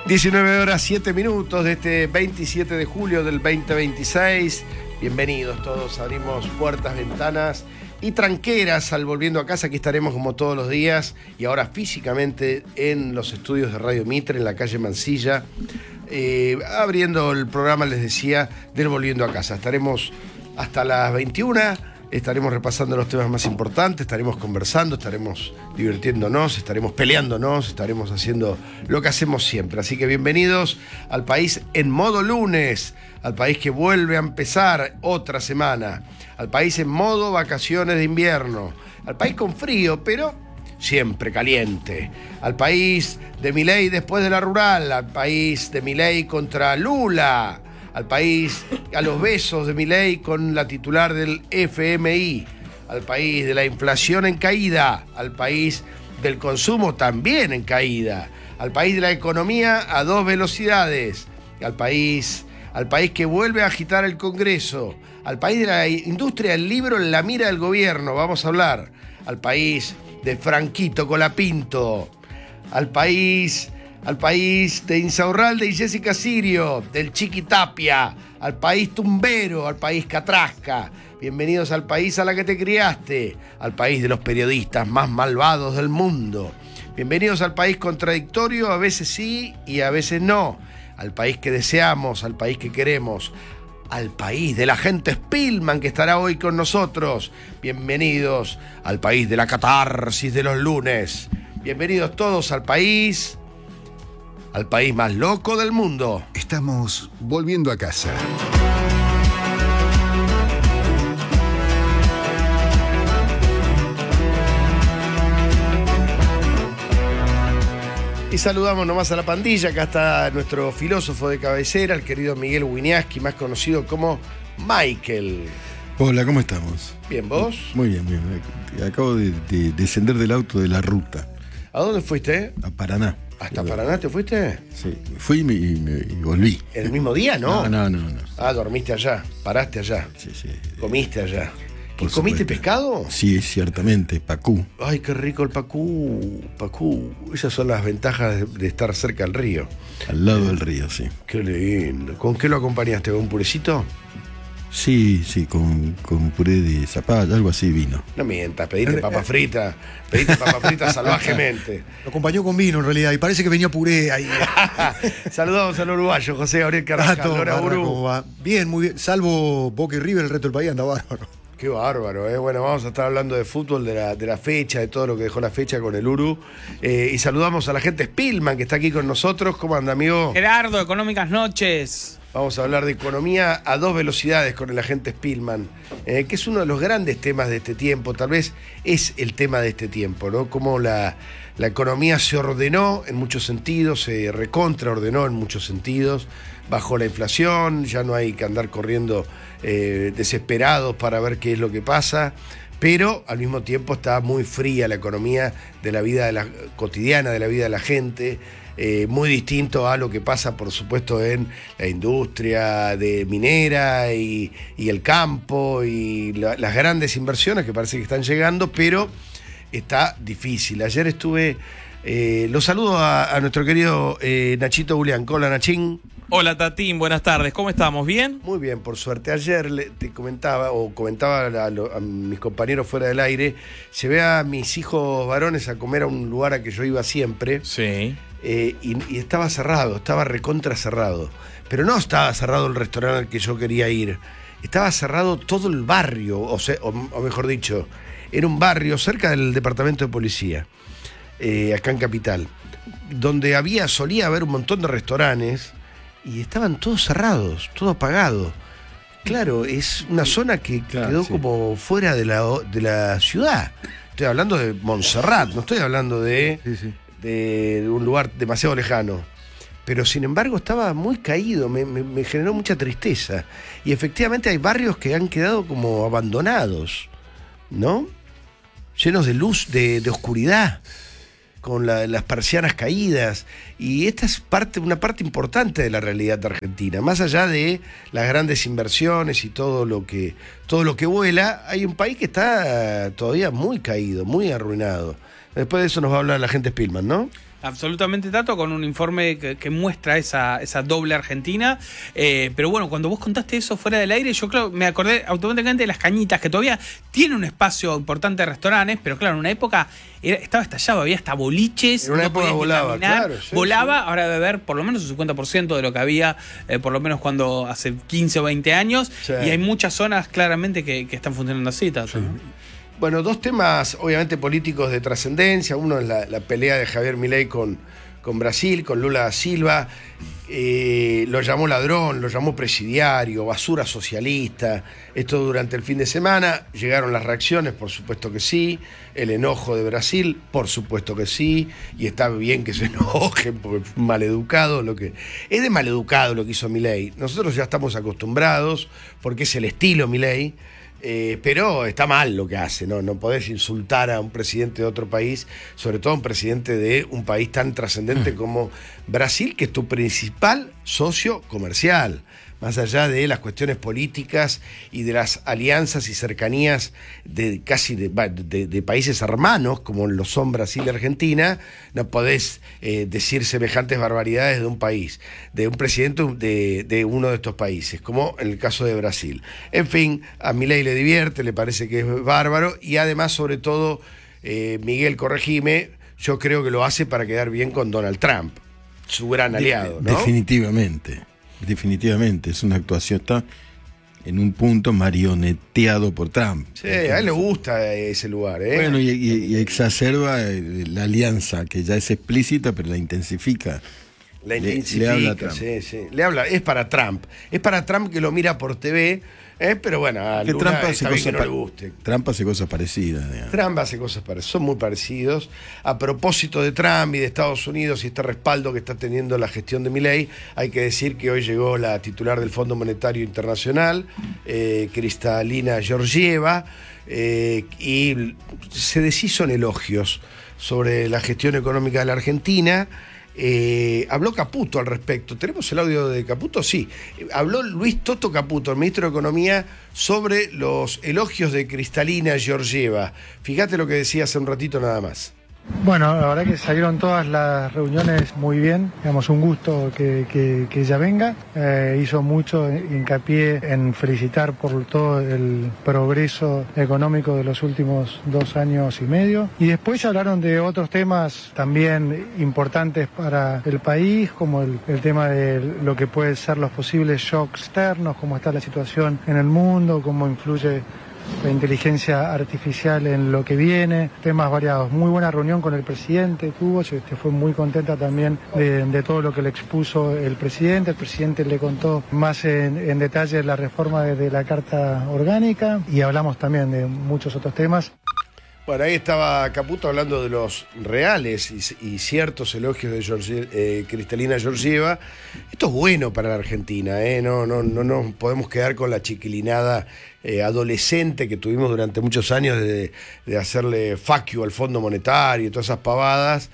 19 horas 7 minutos de este 27 de julio del 2026. Bienvenidos todos, abrimos puertas, ventanas y tranqueras al Volviendo a Casa. Aquí estaremos como todos los días y ahora físicamente en los estudios de Radio Mitre, en la calle Mansilla, abriendo el programa, les decía, del Volviendo a Casa. Estaremos hasta las 21. Estaremos repasando los temas más importantes, estaremos conversando, estaremos divirtiéndonos, estaremos peleándonos, estaremos haciendo lo que hacemos siempre. Así que bienvenidos al país en modo lunes, al país que vuelve a empezar otra semana, al país en modo vacaciones de invierno, al país con frío, pero siempre caliente, al país de Milei después de la rural, al país de Milei contra Lula, al país a los besos de Milei con la titular del FMI, al país de la inflación en caída, al país del consumo también en caída, al país de la economía a dos velocidades, al país que vuelve a agitar el Congreso, al país de la industria del libro en la mira del gobierno, vamos a hablar, al país de Franquito Colapinto, al país de Insaurralde y Jessica Sirio, del Chiqui Tapia, al país tumbero, al país catrasca. Bienvenidos al país a la que te criaste, al país de los periodistas más malvados del mundo. Bienvenidos al país contradictorio, a veces sí y a veces no. Al país que deseamos, al país que queremos. Al país de la gente Spillman que estará hoy con nosotros. Bienvenidos al país de la catarsis de los lunes. Bienvenidos todos al país más loco del mundo. Estamos volviendo a casa. Y saludamos nomás a la pandilla. Acá está nuestro filósofo de cabecera, el querido Miguel Wiñaski, más conocido como Michael. Hola, ¿cómo estamos? Bien, ¿vos? Muy bien, muy bien. Acabo de descender del auto de la ruta. ¿A dónde fuiste? A Paraná. ¿Hasta Paraná te fuiste? Sí, fui y volví. ¿El mismo día, no? No. Ah, dormiste allá, paraste allá. Sí. Comiste allá. ¿Y Por comiste supuesto. pescado? Sí, ciertamente, pacú. Ay, qué rico el pacú. Esas son las ventajas de estar cerca del río. Al lado del río, sí. Qué lindo. ¿Con qué lo acompañaste? ¿Con un purecito? Sí, con puré de zapallo, algo así vino. No mientas, pediste papa frita salvajemente. Lo acompañó con vino en realidad y parece que venía puré ahí. Saludamos al uruguayo José Gabriel Carrascal. ¿Cómo va? Bien, muy bien. Salvo Boca y River, el resto del país anda bárbaro. Qué bárbaro, ¿eh? Bueno, vamos a estar hablando de fútbol, de la fecha, de todo lo que dejó la fecha con el Uru. Y saludamos a la gente Spillman que está aquí con nosotros. ¿Cómo anda, amigo? Gerardo, económicas noches. Vamos a hablar de economía a dos velocidades con el agente Spillman, que es uno de los grandes temas de este tiempo, tal vez es el tema de este tiempo, ¿no? Cómo la economía se ordenó en muchos sentidos, se recontraordenó en muchos sentidos, bajó la inflación, ya no hay que andar corriendo desesperados para ver qué es lo que pasa, pero al mismo tiempo está muy fría la economía de la vida cotidiana, de la vida de la gente. Muy distinto a lo que pasa, por supuesto, en la industria de minera y el campo y las grandes inversiones que parece que están llegando, pero está difícil. Ayer estuve, lo saludo a nuestro querido Nachito Julián. Hola, Nachín. Hola, Tatín, buenas tardes. ¿Cómo estamos? ¿Bien? Muy bien, por suerte. Ayer te comentaba a mis compañeros fuera del aire, llevé a mis hijos varones a comer a un lugar a que yo iba siempre. Sí. Y estaba cerrado, estaba recontra cerrado. Pero no estaba cerrado el restaurante al que yo quería ir. Estaba cerrado todo el barrio, o mejor dicho, era un barrio cerca del departamento de policía, acá en Capital, donde solía haber un montón de restaurantes y estaban todos cerrados, todo apagado. Claro, es una zona que quedó como fuera de la ciudad. Estoy hablando de Montserrat, no estoy hablando de un lugar demasiado lejano. Pero sin embargo estaba muy caído, me generó mucha tristeza. Y efectivamente hay barrios que han quedado como abandonados, ¿no? Llenos de luz, de oscuridad, con las persianas caídas. Y esta es una parte importante de la realidad de Argentina. Más allá de las grandes inversiones y todo lo que vuela, hay un país que está todavía muy caído, muy arruinado. Después de eso nos va a hablar la gente Spillman, ¿no? Absolutamente, Tato, con un informe que muestra esa doble Argentina. Pero bueno, cuando vos contaste eso fuera del aire, yo claro, me acordé automáticamente de Las Cañitas, que todavía tiene un espacio importante de restaurantes, pero claro, en una época estaba estallado, había hasta boliches. En una época podías ni volaba, caminar, claro. Sí, volaba, ahora debe haber por lo menos un 50% de lo que había, por lo menos cuando hace 15 o 20 años. Sí. Y hay muchas zonas claramente que están funcionando así, Tato, ¿no? Bueno, dos temas obviamente políticos de trascendencia. Uno es la pelea de Javier Milei con Brasil, con Lula da Silva. Lo llamó ladrón, lo llamó presidiario, basura socialista. Esto durante el fin de semana. Llegaron las reacciones, por supuesto que sí. El enojo de Brasil, por supuesto que sí. Y está bien que se enojen porque es maleducado es de maleducado lo que hizo Milei. Nosotros ya estamos acostumbrados porque es el estilo Milei. Pero está mal lo que hace, ¿no? No podés insultar a un presidente de otro país, sobre todo a un presidente de un país tan trascendente como Brasil, que es tu principal socio comercial, más allá de las cuestiones políticas y de las alianzas y cercanías de países hermanos, como lo son Brasil y Argentina. No podés decir semejantes barbaridades de un país, de un presidente de uno de estos países, como en el caso de Brasil. En fin, a Milei le divierte, le parece que es bárbaro, y además, sobre todo, Miguel, corregime, yo creo que lo hace para quedar bien con Donald Trump, su gran aliado, ¿no? Definitivamente, es una actuación, está en un punto marioneteado por Trump. Sí, a él le gusta ese lugar, ¿eh? Bueno, y exacerba la alianza, que ya es explícita, pero la intensifica. La intensifica, le habla a Trump. Sí. Le habla, es para Trump que lo mira por TV, pero bueno, a Que Lula Trump hace está bien que no cosas le guste. Trump hace cosas parecidas, digamos. Trump hace cosas parecidas, son muy parecidos. A propósito de Trump y de Estados Unidos y este respaldo que está teniendo la gestión de Milei, hay que decir que hoy llegó la titular del Fondo Monetario Internacional, Kristalina Georgieva, y se deshizo en elogios sobre la gestión económica de la Argentina. Habló Caputo al respecto. ¿Tenemos el audio de Caputo? Sí. Habló Luis Toto Caputo, el ministro de Economía, sobre los elogios de Kristalina Georgieva. Fíjate lo que decía hace un ratito nada más. Bueno, la verdad que salieron todas las reuniones muy bien, digamos, un gusto que ella venga. Hizo mucho hincapié en felicitar por todo el progreso económico de los últimos 2 años y medio. Y después hablaron de otros temas también importantes para el país, como el tema de lo que pueden ser los posibles shocks externos, cómo está la situación en el mundo, cómo influye la inteligencia artificial en lo que viene, temas variados. Muy buena reunión con el presidente tuvo, fue muy contenta también de todo lo que le expuso el presidente. El presidente le contó más en detalle la reforma de la Carta Orgánica y hablamos también de muchos otros temas. Bueno, ahí estaba Caputo hablando de los reales y ciertos elogios de Kristalina Georgieva. Esto es bueno para la Argentina, ¿eh? No nos podemos quedar con la chiquilinada adolescente que tuvimos durante muchos años de hacerle fuck you al Fondo Monetario y todas esas pavadas,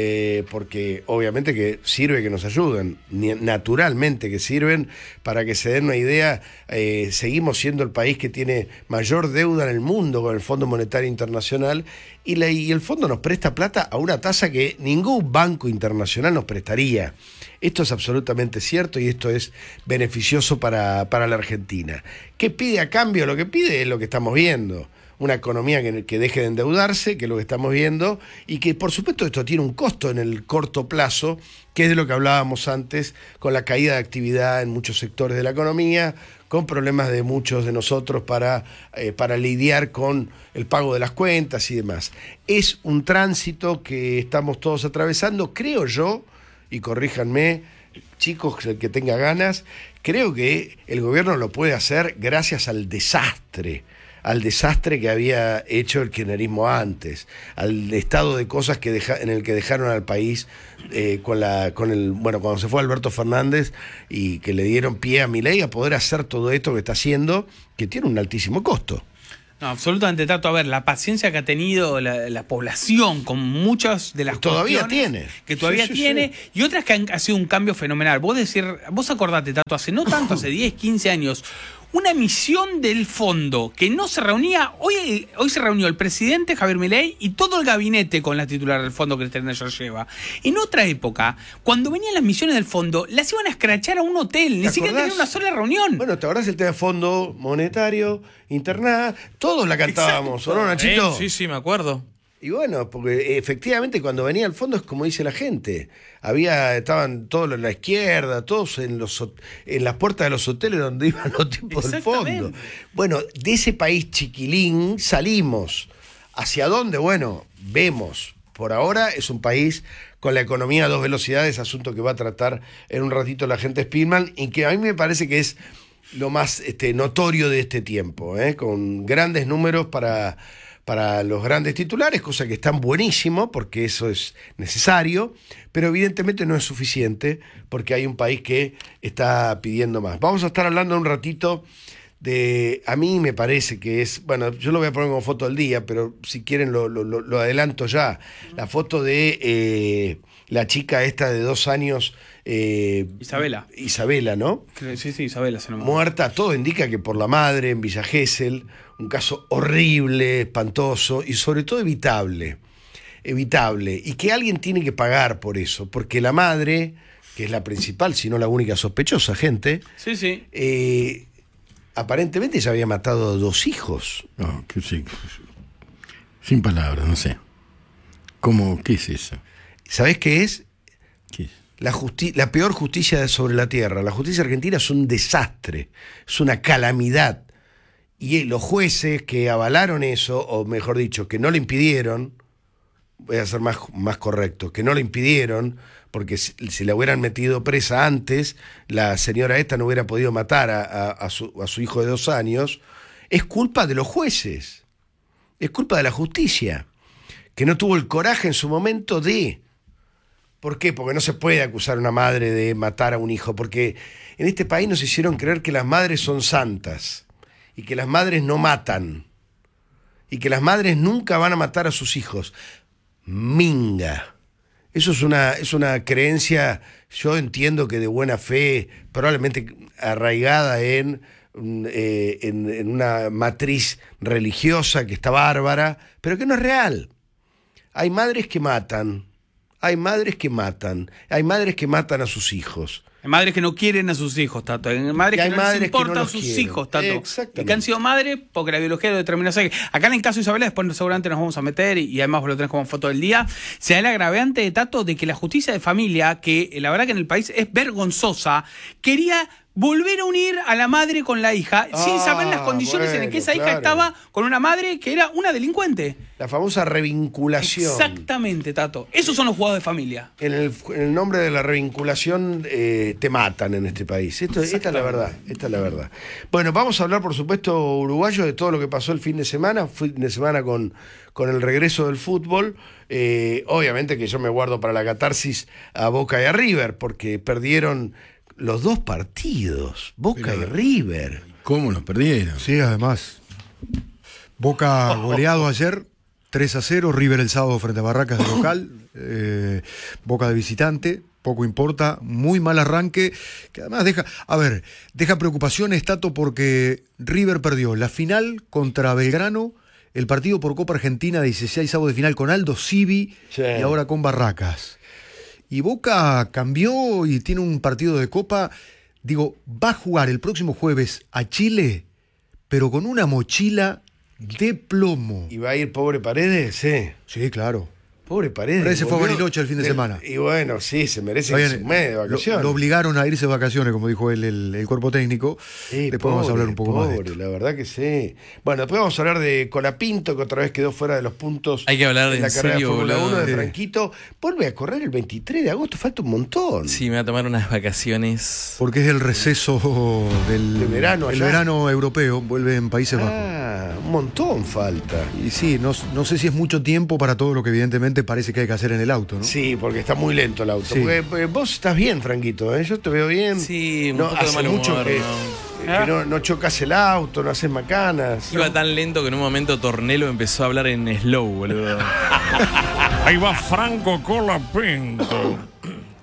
porque obviamente que sirve que nos ayuden, naturalmente que sirven. Para que se den una idea, seguimos siendo el país que tiene mayor deuda en el mundo con el Fondo Monetario Internacional, y el fondo nos presta plata a una tasa que ningún banco internacional nos prestaría. Esto es absolutamente cierto y esto es beneficioso para la Argentina. ¿Qué pide a cambio? Lo que pide es lo que estamos viendo. Una economía que deje de endeudarse, que es lo que estamos viendo, y que por supuesto esto tiene un costo en el corto plazo, que es de lo que hablábamos antes, con la caída de actividad en muchos sectores de la economía, con problemas de muchos de nosotros para lidiar con el pago de las cuentas y demás. Es un tránsito que estamos todos atravesando, creo yo, y corríjanme, chicos, el que tenga ganas, creo que el gobierno lo puede hacer gracias al desastre que había hecho el kirchnerismo antes, al estado de cosas en el que dejaron al país cuando se fue Alberto Fernández, y que le dieron pie a Milei a poder hacer todo esto que está haciendo, que tiene un altísimo costo. No, absolutamente, Tato. A ver, la paciencia que ha tenido la población con muchas de las todavía tiene. Que todavía tiene, sí. Y otras que ha sido un cambio fenomenal. Vos acordate, Tato, hace no tanto, hace 10, 15 años, una misión del fondo que no se reunía. Hoy se reunió el presidente Javier Milei y todo el gabinete con la titular del fondo, Cristalina Georgieva. En otra época, cuando venían las misiones del fondo, las iban a escrachar a un hotel, ni siquiera tenían una sola reunión. Bueno, ¿te acordás el tema de Fondo Monetario, Internada? Todos la cantábamos, ¿o no, Nachito? Sí, me acuerdo. Y bueno, porque efectivamente cuando venía al fondo es como dice la gente. Estaban todos en la izquierda, todos en las puertas de los hoteles donde iban los tipos del fondo. Bueno, de ese país chiquilín salimos. ¿Hacia dónde? Bueno, vemos. Por ahora es un país con la economía a 2 velocidades, asunto que va a tratar en un ratito la gente Spillman, y que a mí me parece que es lo más notorio de este tiempo, con grandes números para los grandes titulares, cosa que están buenísimo, porque eso es necesario, pero evidentemente no es suficiente, porque hay un país que está pidiendo más. Vamos a estar hablando un ratito a mí me parece que es, bueno, yo lo voy a poner como foto del día, pero si quieren lo adelanto ya, la foto de la chica esta de 2 años, Isabela, ¿no? Sí, Isabela se nombró. Muerta, todo indica que por la madre en Villa Gesell, un caso horrible, espantoso y sobre todo evitable, y que alguien tiene que pagar por eso, porque la madre, que es la principal, si no la única sospechosa, gente, aparentemente ya había matado a 2 hijos. No, que sí. Sin palabras, no sé. ¿Qué es eso? ¿Sabés qué es? ¿Qué es? La peor justicia sobre la tierra. La justicia argentina es un desastre, es una calamidad. Y los jueces que avalaron eso, o mejor dicho, que no le impidieron, voy a ser más correcto, que no le impidieron, porque si la hubieran metido presa antes, la señora esta no hubiera podido matar a su hijo de 2 años, es culpa de los jueces, es culpa de la justicia, que no tuvo el coraje en su momento de... ¿Por qué? Porque no se puede acusar a una madre de matar a un hijo, porque en este país nos hicieron creer que las madres son santas, y que las madres no matan, y que las madres nunca van a matar a sus hijos. Minga. Eso es una creencia, yo entiendo que de buena fe, probablemente arraigada en una matriz religiosa que está bárbara, pero que no es real. Hay madres que matan, hay madres que matan a sus hijos. Hay madres que no quieren a sus hijos, Tato. Hay madres que no les importan a sus hijos, Tato. Exactamente. Y que han sido madres porque la biología lo determina. O sea, acá en el caso de Isabela, después seguramente nos vamos a meter y además vos lo tenés como foto del día, se da el agravante de Tato de que la justicia de familia, que la verdad que en el país es vergonzosa, quería volver a unir a la madre con la hija sin saber las condiciones en las que esa hija estaba con una madre que era una delincuente. La famosa revinculación. Exactamente, Tato. Esos son los juegos de familia. En el nombre de la revinculación te matan en este país. Esta es la verdad. Bueno, vamos a hablar, por supuesto, uruguayo, de todo lo que pasó el fin de semana con el regreso del fútbol. Obviamente que yo me guardo para la catarsis a Boca y a River, porque perdieron los 2 partidos, Boca y River. ¿Cómo los perdieron? Sí, además. Boca goleado ayer, 3-0, River el sábado frente a Barracas de local, Boca de visitante, poco importa, muy mal arranque, que además deja preocupaciones, Tato, porque River perdió la final contra Belgrano, el partido por Copa Argentina 16 sábado de final con Aldo Civi y ahora con Barracas. Y Boca cambió y tiene un partido de Copa. Digo, va a jugar el próximo jueves a Chile, pero con una mochila de plomo. ¿Y va a ir pobre Paredes? Sí. Sí, claro. Pobre Paredes. Paredes se fue a Bariloche el fin de semana. Y bueno, sí, se merece un mes de vacaciones. Lo obligaron a irse de vacaciones, como dijo él, el cuerpo técnico. Sí, después vamos a hablar un poco más de esto. La verdad que sí. Bueno, después vamos a hablar de Colapinto, que otra vez quedó fuera de los puntos. Hay que hablar de la carrera de Fórmula 1 de Sí. Franquito. Vuelve a correr el 23 de agosto, falta un montón. Sí, me voy a tomar unas vacaciones. Porque es el receso del verano allá. el verano europeo, vuelve en Países Bajos. Un montón falta. Y sí, no sé si es mucho tiempo para todo lo que evidentemente parece que hay que hacer en el auto, ¿no? Sí, porque está muy lento el auto. Sí. Porque vos estás bien, Franquito, ¿eh? Yo te veo bien. Sí, un no, poco de hace mal mucho humor, que no chocas el auto, no haces macanas. Iba tan lento que en un momento Tornelo empezó a hablar en slow, boludo. Ahí va Franco Colapinto.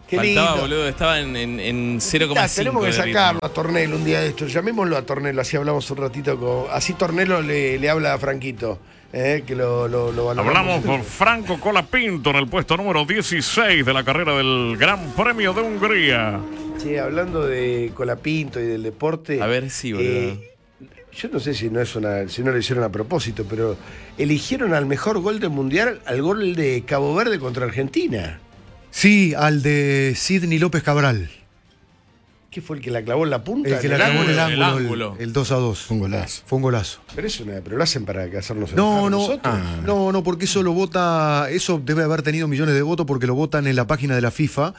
Qué Faltaba, lindo. boludo, estaba en 0,5. Ya, tenemos que de ritmo. sacarlo a Tornelo un día de esto. Llamémoslo a Tornelo, así hablamos un ratito. Así Tornelo le habla a Franquito. Que lo valoramos. Hablamos con Franco Colapinto en el puesto número 16 de la carrera del Gran Premio de Hungría. Che, hablando de Colapinto y del deporte. A ver, sí, boludo. Yo no sé si no lo hicieron a propósito, pero eligieron al mejor gol del mundial, al gol de Cabo Verde contra Argentina. Sí, al de Sidney López Cabral. ¿Qué fue el que la clavó en la punta? El que la clavó en el el ángulo, ángulo. el 2-2. Fue un golazo. Fue un golazo. Pero lo hacen para hacernos No, enojar a no, nosotros. no, porque eso lo vota, eso debe haber tenido millones de votos porque lo votan en la página de la FIFA.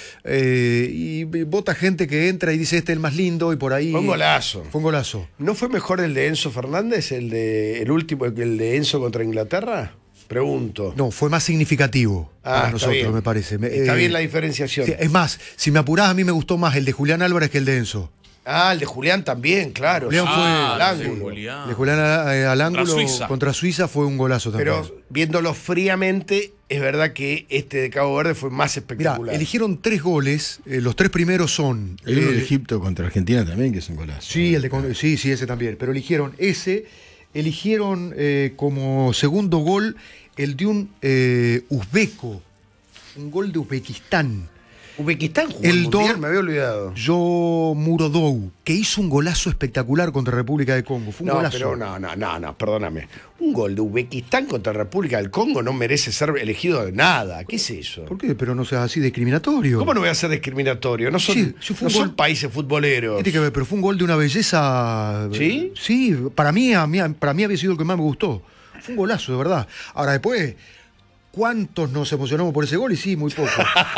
Y vota gente que entra y dice este es el más lindo y por ahí. Fue un golazo. Fue un golazo. ¿No fue mejor el de Enzo Fernández, el último, el de Enzo contra Inglaterra? Pregunto. No, fue más significativo para está nosotros, bien. me parece. Está bien la diferenciación. Sí, es más, si me apurás, a mí me gustó más el de Julián Álvarez que el de Enzo. El de Julián también, claro. Julián Sí, fue- al Ah, sí, ángulo. Julián. El de Julián al ángulo Suiza. contra Suiza fue un golazo también. Pero viéndolo fríamente, es verdad que este de Cabo Verde fue más Mirá, espectacular. eligieron 3 goles. Los 3 primeros son. El uno de Egipto contra Argentina también, que es un golazo. Sí, sí, ese también. Pero eligieron ese. Eligieron como segundo gol el de un uzbeco. Un gol de Uzbekistán. Uzbekistán jugó El el mundial, Dor- me había olvidado. Yo Murodou, que hizo un golazo espectacular contra República de Congo. Fue un No, golazo. pero no, perdóname. Un gol de Uzbekistán contra República del Congo no merece ser elegido de nada. ¿Qué es eso? ¿Por qué? Pero no sea así discriminatorio. ¿Cómo no voy a ser discriminatorio? No son, Sí, fue no un son gol- países futboleros. Tiene que ver, pero fue un gol de una belleza. ¿Sí? Sí, para mí había sido el que más me gustó. Fue un golazo, de verdad. Ahora, después, ¿cuántos nos emocionamos por ese gol? Y sí, muy poco.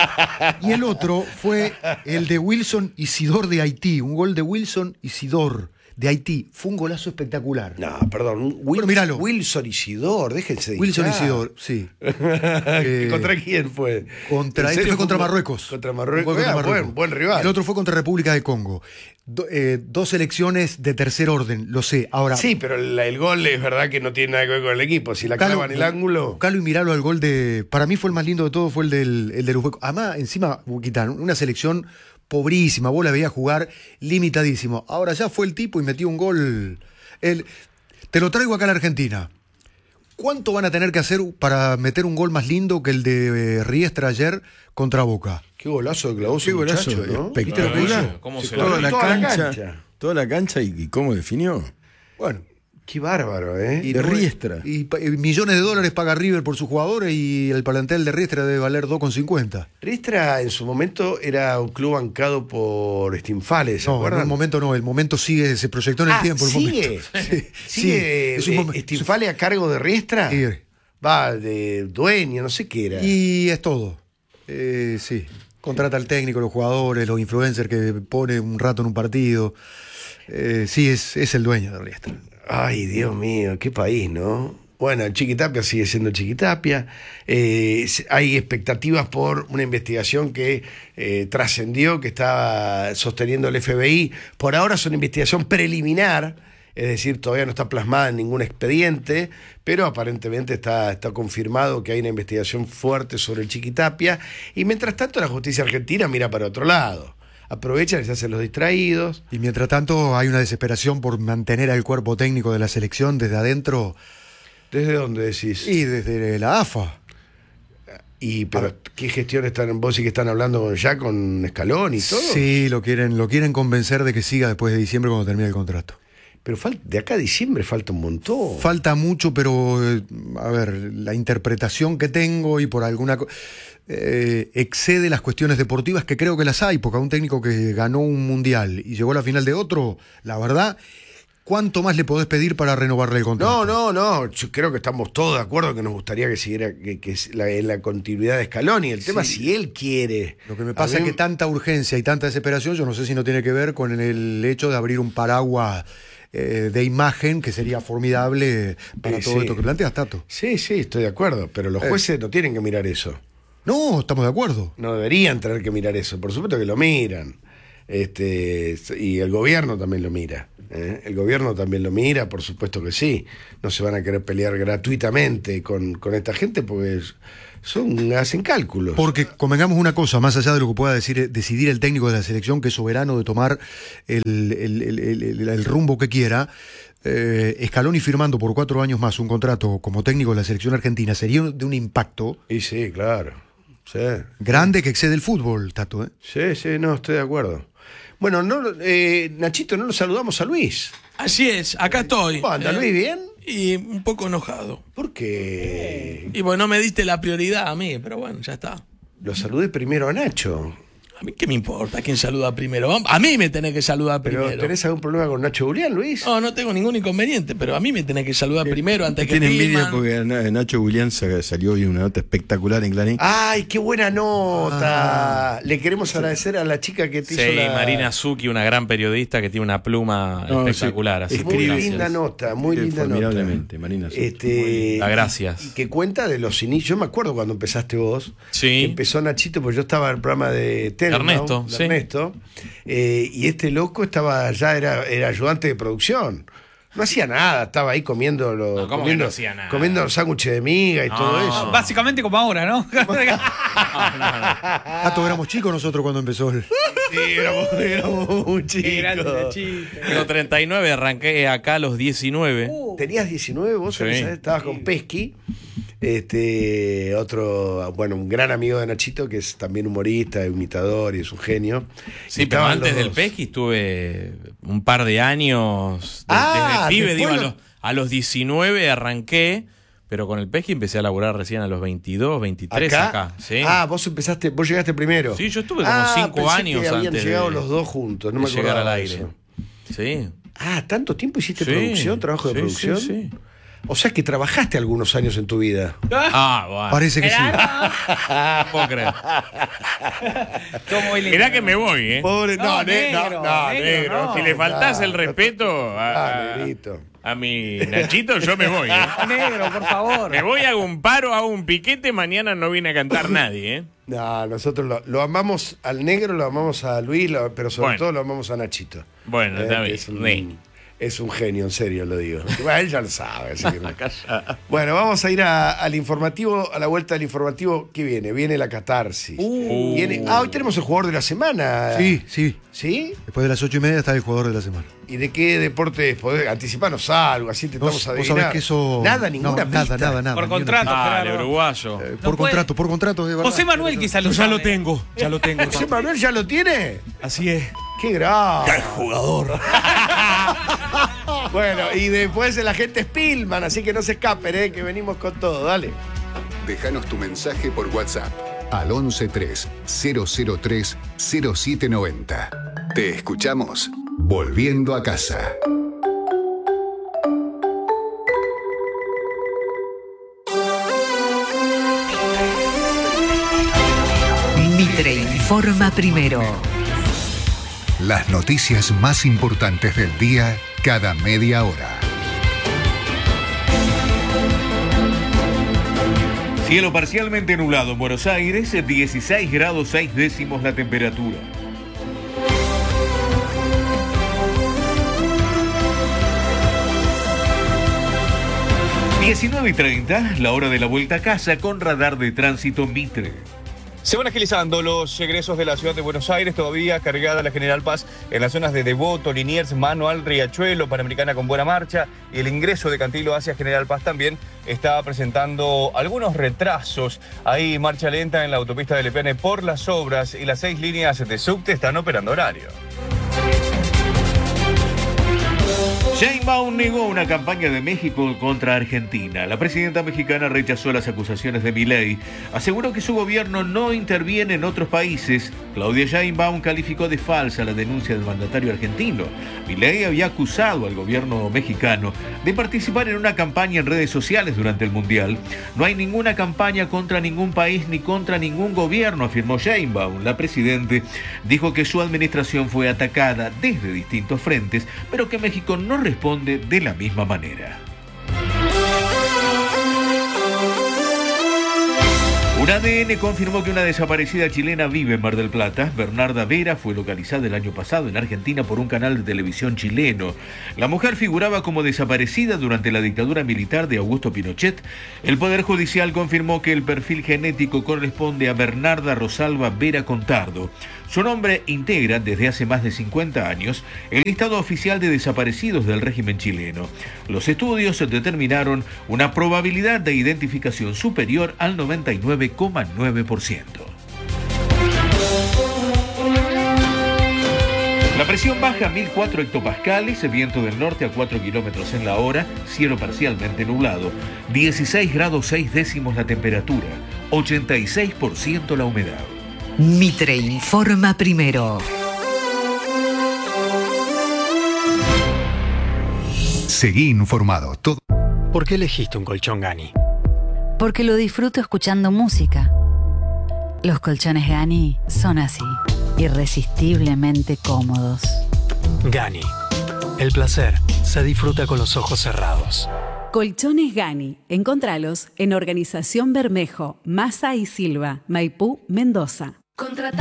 Y el otro fue el de Wilson Isidor de Haití. Un gol de Wilson Isidor de Haití. Fue un golazo espectacular. No, perdón. Bueno, míralo. Wilson Isidor, déjense de Wilson hinchar. Isidor, sí. ¿Contra quién fue? ¿En Este serio fue contra fue Marruecos. Contra Marruecos. Fue contra Ah, Marruecos. Buen rival. El otro fue contra República de Congo. Dos selecciones de tercer orden, lo sé. Ahora, Sí, pero el gol es verdad que no tiene nada que ver con el equipo. Si la clavan en el ángulo. Buscalo y miralo al gol de. Para mí fue el más lindo de todo, fue el del Uzbeko. Además, encima, Buquitán, una selección pobrísima, vos la veías jugar limitadísimo. Ahora ya fue el tipo y metió un gol. Te lo traigo acá a la Argentina. ¿Cuánto van a tener que hacer para meter un gol más lindo que el de Riestra ayer contra Boca? Qué golazo de clavó ese Qué golazo muchacho, ¿no? espectacular. ¿Cómo se toda, lo la toda la cancha, cancha. toda la cancha y cómo definió. Bueno. Qué bárbaro, ¿eh? De Riestra. Y millones de dólares paga River por sus jugadores y el plantel de Riestra debe valer 2,50. Riestra en su momento era un club bancado por Stinfale, ¿se No, en acuerdan? un momento no, el momento se proyectó en el tiempo. El ¿sigue? momento. ¿Sigue es un momento. Stinfale a cargo de Riestra? Sí. Va, de dueño, no sé qué era. Y es todo. Sí. Contrata al técnico, los jugadores, los influencers que pone un rato en un partido. Sí, es el dueño de Riestra. Ay, Dios mío, qué país, ¿no? Bueno, el Chiquitapia sigue siendo el Chiquitapia. Hay expectativas por una investigación que trascendió, que estaba sosteniendo el FBI. Por ahora es una investigación preliminar, es decir, todavía no está plasmada en ningún expediente, pero aparentemente está confirmado que hay una investigación fuerte sobre el Chiquitapia. Y mientras tanto, la justicia argentina mira para otro lado. Aprovechan y se hacen los distraídos. Y mientras tanto hay una desesperación por mantener al cuerpo técnico de la selección desde adentro ¿Desde dónde decís? y desde la AFA. Pero ¿qué gestión están vos y que están hablando ya con Escalón y todo? Sí, lo quieren convencer de que siga después de diciembre cuando termine el contrato. Pero de acá a diciembre falta un montón. Falta mucho, pero a ver, la interpretación que tengo y por alguna excede las cuestiones deportivas, que creo que las hay, porque a un técnico que ganó un mundial y llegó a la final de otro, la verdad, ¿cuánto más le podés pedir para renovarle el contrato? No. Yo creo que estamos todos de acuerdo que nos gustaría que siguiera la continuidad de Escalón. Y el tema es si él quiere. Lo que me pasa es que tanta urgencia y tanta desesperación, yo no sé si no tiene que ver con el hecho de abrir un paraguas de imagen que sería formidable para todo esto que planteas, Tato. Sí, estoy de acuerdo. Pero los jueces no tienen que mirar eso. No, estamos de acuerdo. No deberían tener que mirar eso. Por supuesto que lo miran. Y el gobierno también lo mira. El gobierno también lo mira, por supuesto que sí. No se van a querer pelear gratuitamente con esta gente porque hacen cálculos. Porque convengamos una cosa, más allá de lo que pueda decidir el técnico de la selección, que es soberano de tomar el rumbo que quiera, Scaloni firmando por 4 años más un contrato como técnico de la selección argentina sería de un impacto Y sí, claro. Sí. grande que excede el fútbol, Tato. Sí, no, estoy de acuerdo. Bueno, Nachito, no lo saludamos a Luis. Así es, acá estoy. ¿Cómo anda, Luis? ¿Bien? Y un poco enojado. ¿Por qué? Y bueno, no me diste la prioridad a mí, pero bueno, ya está. Lo saludé primero a Nacho. A mí qué me importa quién saluda primero. A mí me tenés que saludar ¿Pero primero. tenés algún problema con Nacho Julián, Luis? No tengo ningún inconveniente, pero a mí me tenés que saludar primero antes que Tiene envidia Tillman. porque Nacho Julián salió hoy una nota espectacular en Clarín. ¡Ay, qué buena nota! Le queremos agradecer a la chica que te hizo Sí, la... Marina Zucchi, una gran periodista que tiene una pluma espectacular. sí. Así Muy que gracias. linda nota, muy linda nota. Formidablemente, Marina. Gracias. Y que cuenta de los inicios. Yo me acuerdo cuando empezaste vos. Sí. Que empezó Nachito, porque yo estaba en el programa de Telma, Ernesto, de sí. Ernesto. Y este loco era ayudante de producción. No hacía nada, estaba ahí comiendo No, ¿cómo que no hacía nada? comiendo los sándwiches de miga y todo eso. Básicamente como ahora, ¿no? Tato, éramos chicos nosotros cuando empezó el... Sí, éramos muy Qué grande chicos. Nachito. Tengo 39, arranqué acá a los 19. Tenías 19, vos Sí. estabas con Pesky, un gran amigo de Nachito, que es también humorista, imitador y es un genio. Sí, Y pero estaban antes los del dos. Pesky estuve un par de años. Desde pibe, después digo, lo- a los 19 arranqué, pero con el Pesky empecé a laburar recién a los 22, 23 acá. ¿sí? Vos llegaste primero. Sí, yo estuve como 5 pensé años que habían antes llegado de- los dos juntos, no de me llegar acordaba al de aire. eso. Sí. ¿Tanto tiempo hiciste Sí. producción, trabajo de Sí, producción? sí, sí. O sea que trabajaste algunos años en tu vida. Bueno. Parece que sí. No puedo creer. Mirá que me voy, ¿eh? Pobre, negro, no. Si le faltás el respeto negrito. a mi Nachito, yo me voy, ¿eh? Negro, por favor. Me voy, hago un paro, hago un piquete, mañana no viene a cantar nadie, ¿eh? No, nosotros lo amamos al negro, lo amamos a Luis, pero sobre Bueno. todo lo amamos a Nachito. Bueno, está que bien. Sí. es un genio, en serio lo digo. Bueno, él ya lo sabe. Así que no. Bueno, vamos a ir al informativo, a la vuelta del informativo. ¿Qué viene? Viene la catarsis. Hoy tenemos el jugador de la semana. Sí. ¿Sí? Después de las 8:30 está el jugador de la semana. ¿Y de qué deporte es? Anticipanos algo, así intentamos Vos adivinar. sabés que eso... Nada, ninguna pista. Nada. Por ni una contrato. pista. Dale, Gerardo. uruguayo. Por contrato, de verdad. José Manuel quizás lo Ya sabe. lo tengo. ¿José Manuel ya lo tiene? Así es. ¡Qué grave! Jugador. Bueno, y después el agente Spillman, así que no se escapen, que venimos con todo, dale. Déjanos tu mensaje por WhatsApp al 113 003 0790. Te escuchamos volviendo a casa. Mitre informa primero. Las noticias más importantes del día cada media hora. Cielo parcialmente nublado en Buenos Aires, 16 grados 6 décimos la temperatura. ...19:30, la hora de la vuelta a casa con radar de tránsito Mitre. Se van agilizando los egresos de la ciudad de Buenos Aires, todavía cargada la General Paz en las zonas de Devoto, Liniers, Manuel, Riachuelo, Panamericana con buena marcha, y el ingreso de Cantilo hacia General Paz también está presentando algunos retrasos. Hay marcha lenta en la autopista de Lepiane por las obras y las 6 líneas de subte están operando horario. Sheinbaum negó una campaña de México contra Argentina. La presidenta mexicana rechazó las acusaciones de Milei. Aseguró que su gobierno no interviene en otros países. Claudia Sheinbaum calificó de falsa la denuncia del mandatario argentino. Milei había acusado al gobierno mexicano de participar en una campaña en redes sociales durante el Mundial. No hay ninguna campaña contra ningún país ni contra ningún gobierno, afirmó Sheinbaum. La presidenta dijo que su administración fue atacada desde distintos frentes, pero que México no responde de la misma manera. Un ADN confirmó que una desaparecida chilena vive en Mar del Plata. Bernarda Vera fue localizada el año pasado en Argentina por un canal de televisión chileno. La mujer figuraba como desaparecida durante la dictadura militar de Augusto Pinochet. El Poder Judicial confirmó que el perfil genético corresponde a Bernarda Rosalba Vera Contardo. Su nombre integra desde hace más de 50 años el listado oficial de desaparecidos del régimen chileno. Los estudios determinaron una probabilidad de identificación superior al 99,9%. La presión baja a 1004 hectopascales, viento del norte a 4 kilómetros en la hora, cielo parcialmente nublado, 16 grados 6 décimos la temperatura, 86% la humedad. Mitre informa primero. Seguí informado. ¿Por qué elegiste un colchón Gani? Porque lo disfruto escuchando música. Los colchones Gani son así, irresistiblemente cómodos. Gani. El placer se disfruta con los ojos cerrados. Colchones Gani. Encontralos en Organización Bermejo, Massa y Silva, Maipú, Mendoza. Contrata